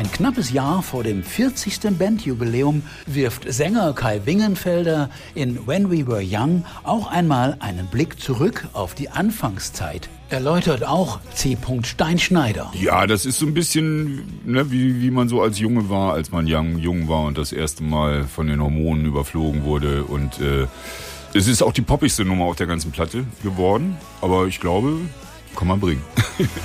Ein knappes Jahr vor dem 40. Bandjubiläum wirft Sänger Kai Wingenfelder in When We Were Young auch einmal einen Blick zurück auf die Anfangszeit. Erläutert auch C. Steinschneider. Ja, das ist so ein bisschen, ne, wie man so als Junge war, als man jung war und das erste Mal von den Hormonen überflogen wurde. Und es ist auch die poppigste Nummer auf der ganzen Platte geworden. Aber ich glaube, kann man bringen.